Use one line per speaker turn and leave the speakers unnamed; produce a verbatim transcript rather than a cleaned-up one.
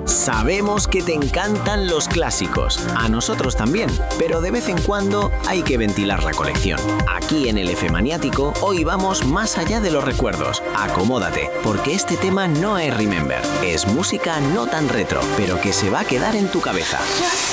Sabemos que te encantan los clásicos, a nosotros también, pero de vez en cuando hay que ventilar la colección. Aquí en el F-Maniático hoy vamos más allá de los recuerdos. Acomódate, porque este tema no es Remember, es música no tan retro, pero que se va a quedar en tu cabeza.